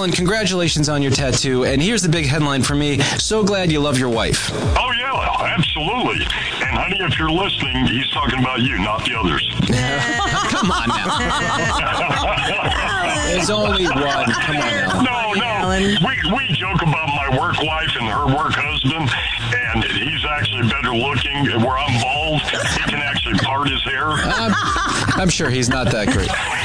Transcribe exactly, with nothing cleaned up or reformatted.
Alan, congratulations on your tattoo. And here's the big headline for me. So glad you love your wife. Oh, yeah, absolutely. And, honey, if you're listening, he's talking about you, not the others. Come on now. There's only one. Come on now. No, no. We, we joke about my work wife and her work husband, and he's actually better looking. Where I'm bald, he can actually part his hair. I'm, I'm sure he's not that great.